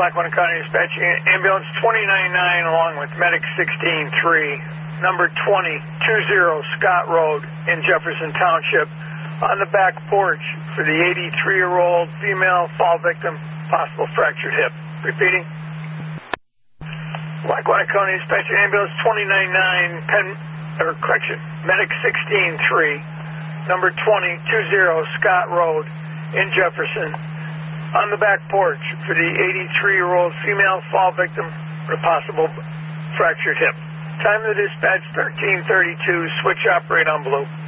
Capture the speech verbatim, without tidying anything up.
Lackawanna County dispatching ambulance twenty ninety-nine along with medic sixteen three, number twenty twenty Scott Road in Jefferson Township, on the back porch for the eighty-three-year-old female fall victim, possible fractured hip. Repeating. Lackawanna County dispatching ambulance twenty ninety-nine, pen, or correction, medic sixteen three, number twenty twenty Scott Road in Jefferson, on the back porch for the eighty-three-year-old female fall victim with a possible fractured hip. Time of the dispatch thirteen thirty-two, switch operate on blue.